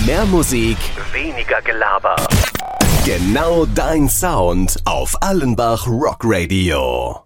Mehr Musik, weniger Gelaber. Genau dein Sound auf Allenbach Rock Radio.